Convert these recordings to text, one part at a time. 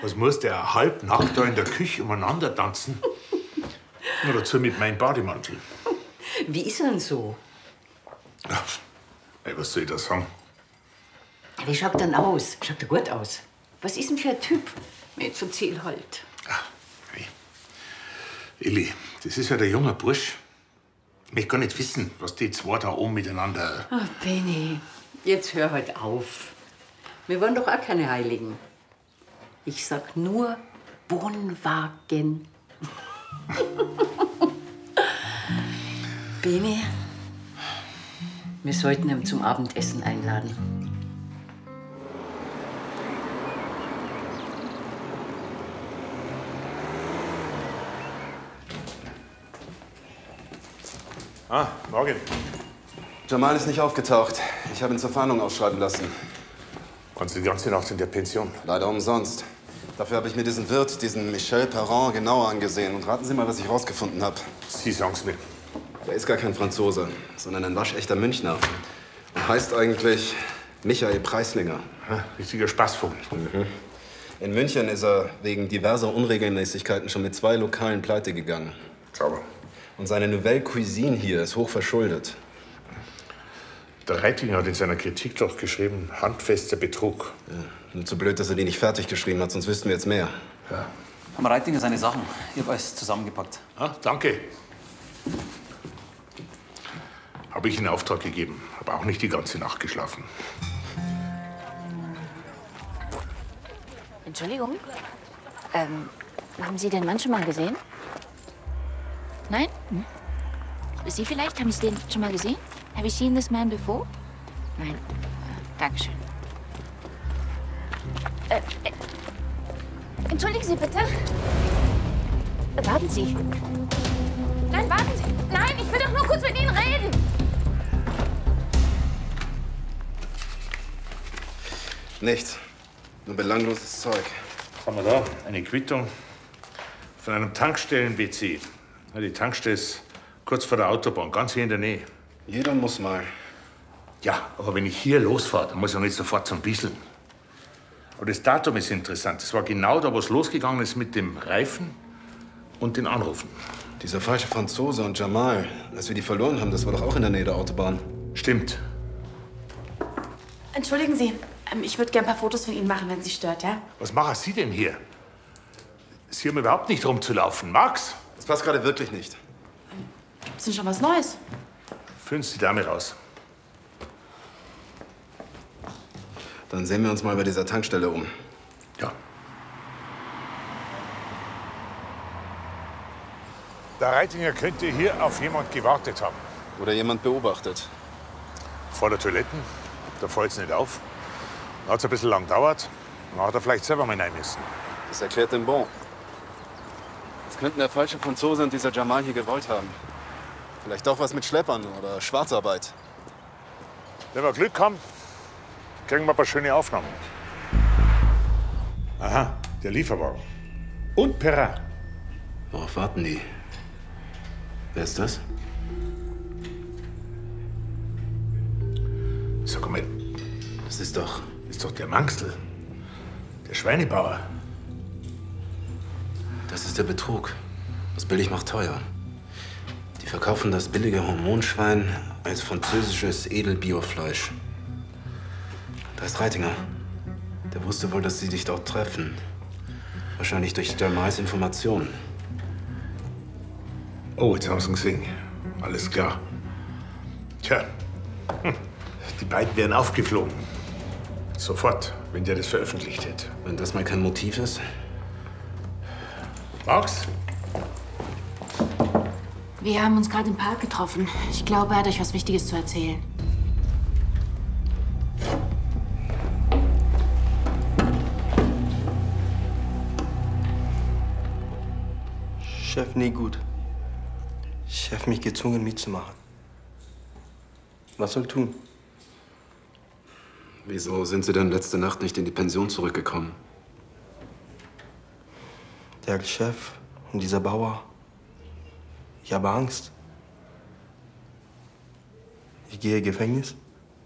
Was muss der halbnackt da in der Küche umeinander tanzen? Nur dazu mit meinem Bademantel. Wie ist er denn so? Ja, ey, was soll ich da sagen? Wie schaut er denn aus? Schaut er gut aus? Was ist denn für ein Typ? Jetzt erzähl halt. Hey. Elli, das ist ja der junge Bursch. Ich möchte gar nicht wissen, was die zwei da oben miteinander... Ach, Benni, jetzt hör halt auf. Wir wollen doch auch keine Heiligen. Ich sag nur Wohnwagen. Benni, wir sollten ihn zum Abendessen einladen. Ah, morgen. Jamal ist nicht aufgetaucht. Ich habe ihn zur Fahndung ausschreiben lassen. Kannst du die ganze Nacht in der Pension? Leider umsonst. Dafür habe ich mir diesen Wirt, diesen Michel Perron, genauer angesehen. Und raten Sie mal, was ich rausgefunden habe. Sie sagen's mir. Er ist gar kein Franzose, sondern ein waschechter Münchner. Und heißt eigentlich Michael Preislinger. Ja, richtiger Spaßvogel. In München ist er wegen diverser Unregelmäßigkeiten schon mit 2 Lokalen pleite gegangen. Sauber. Und seine Nouvelle Cuisine hier ist hoch verschuldet. Der Reitinger hat in seiner Kritik doch geschrieben, handfester Betrug. Ja, nur zu blöd, dass er die nicht fertig geschrieben hat, sonst wüssten wir jetzt mehr. Ja. Haben Reitinger seine Sachen. Ich habe alles zusammengepackt. Ah, danke. Habe ich in Auftrag gegeben. Habe auch nicht die ganze Nacht geschlafen. Entschuldigung. Haben Sie den Mann schon mal gesehen? Nein? Hm? Sie vielleicht? Haben Sie den schon mal gesehen? Have you seen this man before? Nein. Dankeschön. Entschuldigen Sie bitte. Warten Sie. Nein, warten Sie. Nein, ich will doch nur kurz mit Ihnen reden. Nichts. Nur belangloses Zeug. Was haben wir da? Eine Quittung von einem Tankstellen-WC. Ja, die Tankstelle ist kurz vor der Autobahn, ganz hier in der Nähe. Jeder muss mal. Ja, aber wenn ich hier losfahre, dann muss ich auch nicht sofort zum Bisseln. Aber das Datum ist interessant. Das war genau da, wo es losgegangen ist mit dem Reifen und den Anrufen. Dieser falsche Franzose und Jamal, als wir die verloren haben, das war doch auch in der Nähe der Autobahn. Stimmt. Entschuldigen Sie, ich würde gerne ein paar Fotos von Ihnen machen, wenn Sie stört, ja? Was machen Sie denn hier? Sie haben überhaupt nicht rumzulaufen. Max? Das passt gerade wirklich nicht. Gibt's denn schon was Neues? Führen Sie die Dame raus. Dann sehen wir uns mal bei dieser Tankstelle um. Ja. Der Reitinger könnte hier auf jemand gewartet haben. Oder jemand beobachtet. Vor der Toiletten. Da fällt es nicht auf. Dann hat es ein bisschen lang gedauert. Dann hat er vielleicht selber mal rein müssen. Das erklärt den Bon. Das könnten der falsche Franzose und dieser Jamal hier gewollt haben. Vielleicht auch was mit Schleppern oder Schwarzarbeit. Wenn wir Glück haben, kriegen wir ein paar schöne Aufnahmen. Aha, der Lieferwagen. Und Perrin. Worauf warten die? Wer ist das? Sag mal, Das ist doch... ist doch der Manxl. Der Schweinebauer. Das ist der Betrug. Was billig macht teuer. Die verkaufen das billige Hormonschwein als französisches Edelbiofleisch. Da ist Reitinger. Der wusste wohl, dass sie dich dort treffen. Wahrscheinlich durch Jamals Informationen. Oh, jetzt haben Sie ihn gesehen. Alles klar. Tja, die beiden wären aufgeflogen. Sofort, wenn der das veröffentlicht hätte. Wenn das mal kein Motiv ist. Max? Wir haben uns gerade im Park getroffen. Ich glaube, er hat euch was Wichtiges zu erzählen. Chef, nie gut. Chef mich gezwungen mitzumachen. Was soll tun? Wieso sind Sie denn letzte Nacht nicht in die Pension zurückgekommen? Der Chef und dieser Bauer. Ich habe Angst. Ich gehe in Gefängnis.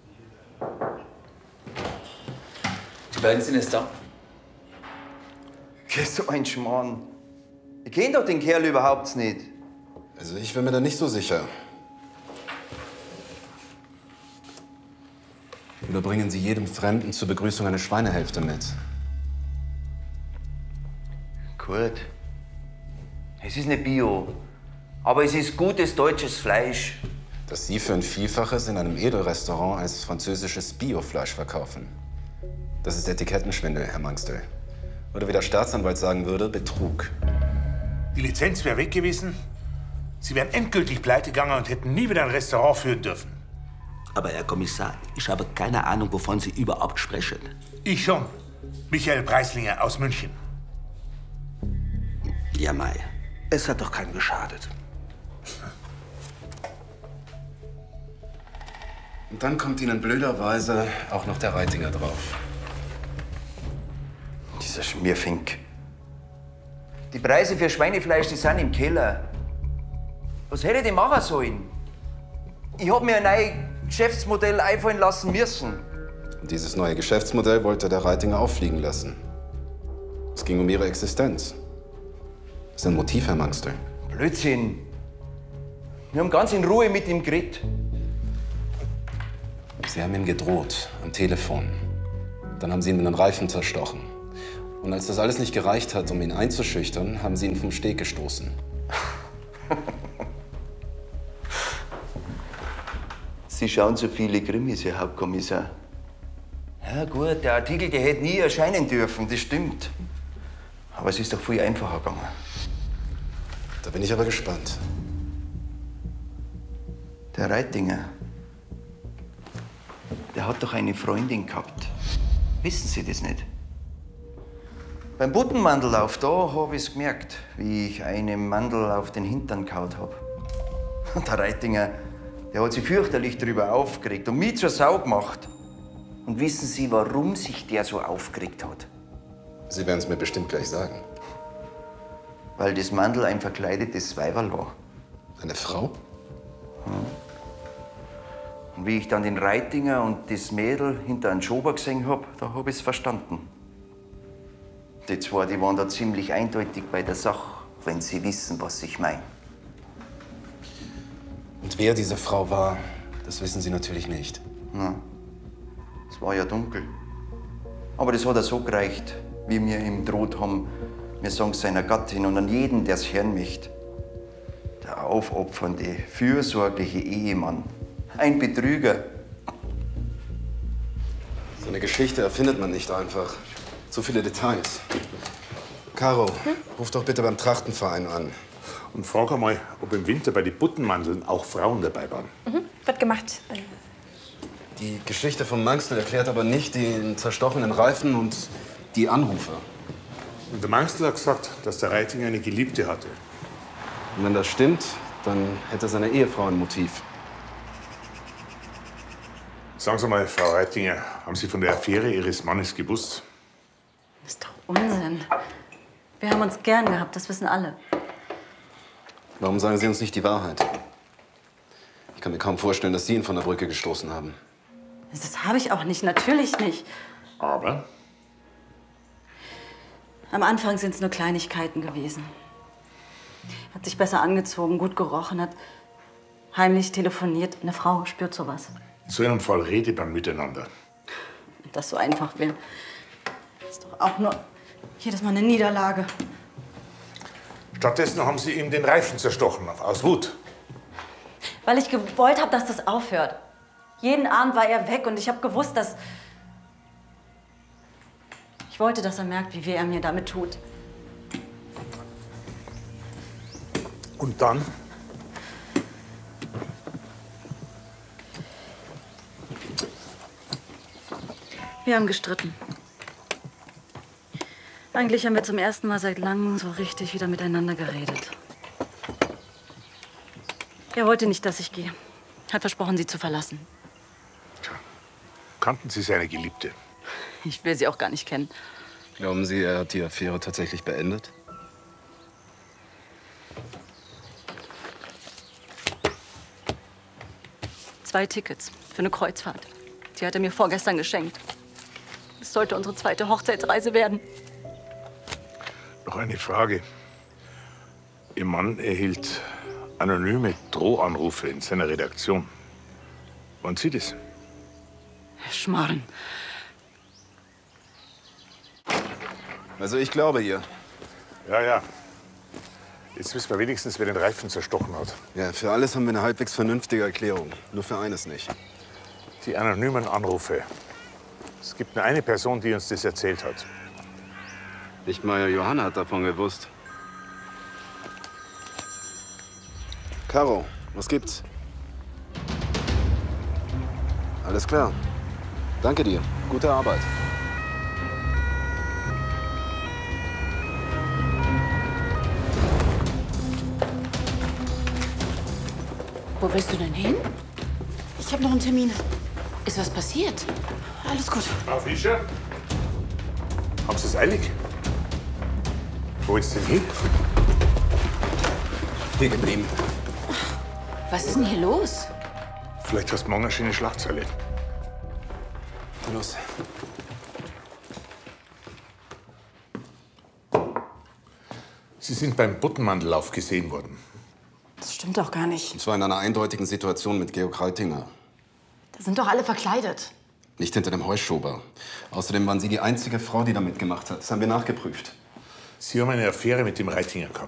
Die beiden sind jetzt da. So ein Schmarrn. Ich kenn doch den Kerl überhaupt nicht. Also ich bin mir da nicht so sicher. Oder bringen Sie jedem Fremden zur Begrüßung eine Schweinehälfte mit? Gut. Es ist nicht Bio, aber es ist gutes deutsches Fleisch. Dass Sie für ein Vielfaches in einem Edelrestaurant als französisches Biofleisch verkaufen. Das ist Etikettenschwindel, Herr Mangstel. Oder wie der Staatsanwalt sagen würde, Betrug. Die Lizenz wäre weg gewesen. Sie wären endgültig pleite gegangen und hätten nie wieder ein Restaurant führen dürfen. Aber Herr Kommissar, ich habe keine Ahnung, wovon Sie überhaupt sprechen. Ich schon. Michael Preislinger aus München. Ja, Mai. Es hat doch keinem geschadet. Und dann kommt Ihnen blöderweise auch noch der Reitinger drauf. Dieser Schmierfink. Die Preise für Schweinefleisch, die sind im Keller. Was hätte ich denn machen sollen? Ich hab mir ein neues Geschäftsmodell einfallen lassen müssen. Und dieses neue Geschäftsmodell wollte der Reitinger auffliegen lassen. Es ging um Ihre Existenz. Das ist ein Motiv, Herr Mangstel. Blödsinn. Wir haben ganz in Ruhe mit ihm geredet. Sie haben ihm gedroht, am Telefon. Dann haben Sie ihm einen Reifen zerstochen. Und als das alles nicht gereicht hat, um ihn einzuschüchtern, haben Sie ihn vom Steg gestoßen. Sie schauen so viele Krimis, Herr Hauptkommissar. Ja gut, der Artikel, der hätte nie erscheinen dürfen, das stimmt. Aber es ist doch viel einfacher gegangen. Da bin ich aber gespannt. Der Reitinger, der hat doch eine Freundin gehabt. Wissen Sie das nicht? Beim Buttenmandellauf, da hab ich's gemerkt, wie ich einem Mandel auf den Hintern gehauen hab. Und der Reitinger, der hat sich fürchterlich darüber aufgeregt und mich zur Sau gemacht. Und wissen Sie, warum sich der so aufgeregt hat? Sie werden es mir bestimmt gleich sagen. Weil das Mandel ein verkleidetes Weiberl war. Eine Frau? Und wie ich dann den Reitinger und das Mädel hinter einem Schober gesehen hab, da hab ich's verstanden. Die zwei, die waren da ziemlich eindeutig bei der Sache, wenn sie wissen, was ich meine. Und wer diese Frau war, das wissen Sie natürlich nicht. Na, es war ja dunkel. Aber das hat er so gereicht, wie wir ihm droht haben. Wir sagen seiner Gattin und an jeden, der's hören möchte. Der aufopfernde, fürsorgliche Ehemann. Ein Betrüger. So eine Geschichte erfindet man nicht einfach. Zu viele Details. Caro, ruf doch bitte beim Trachtenverein an. Und frag einmal, ob im Winter bei den Buttenmandeln auch Frauen dabei waren. Wird gemacht. Die Geschichte von Mangstel erklärt aber nicht den zerstochenen Reifen und die Anrufe. Und der Mangstel hat gesagt, dass der Reitinger eine Geliebte hatte. Und wenn das stimmt, dann hätte seine Ehefrau ein Motiv. Sagen Sie mal, Frau Reitinger, haben Sie von der Affäre Ihres Mannes gewusst? Das ist doch Unsinn. Wir haben uns gern gehabt, das wissen alle. Warum sagen Sie uns nicht die Wahrheit? Ich kann mir kaum vorstellen, dass Sie ihn von der Brücke gestoßen haben. Das habe ich auch nicht, natürlich nicht. Aber? Am Anfang sind es nur Kleinigkeiten gewesen. Hat sich besser angezogen, gut gerochen, hat heimlich telefoniert. Eine Frau spürt sowas. In so einem Fall redet man miteinander. Das so einfach will. Das ist doch auch nur jedes Mal eine Niederlage. Stattdessen haben Sie ihm den Reifen zerstochen, aus Wut. Weil ich gewollt habe, dass das aufhört. Jeden Abend war er weg und ich habe gewusst, dass... Ich wollte, dass er merkt, wie weh er mir damit tut. Und dann? Wir haben gestritten. Eigentlich haben wir zum ersten Mal seit langem so richtig wieder miteinander geredet. Er wollte nicht, dass ich gehe. Hat versprochen, sie zu verlassen. Tja, kannten Sie seine Geliebte? Ich will sie auch gar nicht kennen. Glauben Sie, er hat die Affäre tatsächlich beendet? Zwei Tickets für eine Kreuzfahrt. Die hat er mir vorgestern geschenkt. Es sollte unsere zweite Hochzeitsreise werden. Noch eine Frage. Ihr Mann erhielt anonyme Drohanrufe in seiner Redaktion. Waren Sie das? Schmarrn. Also ich glaube ihr. Ja. Jetzt wissen wir wenigstens, wer den Reifen zerstochen hat. Ja, für alles haben wir eine halbwegs vernünftige Erklärung. Nur für eines nicht. Die anonymen Anrufe. Es gibt nur eine Person, die uns das erzählt hat. Nicht mal Johanna hat davon gewusst. Caro, was gibt's? Alles klar. Danke dir. Gute Arbeit. Wo willst du denn hin? Ich habe noch einen Termin. Ist was passiert? Alles gut. Frau Fischer? Haben Sie es eilig? Wo ist denn hin? Hier geblieben. Was ist denn hier los? Vielleicht hast du morgen eine schöne Schlagzeile. Los. Sie sind beim Buttenmandellauf gesehen worden. Das stimmt doch gar nicht. Und zwar in einer eindeutigen Situation mit Georg Reitinger. Da sind doch alle verkleidet. Nicht hinter dem Heuschober. Außerdem waren Sie die einzige Frau, die da mitgemacht hat. Das haben wir nachgeprüft. Sie haben eine Affäre mit dem Reitinger gehabt.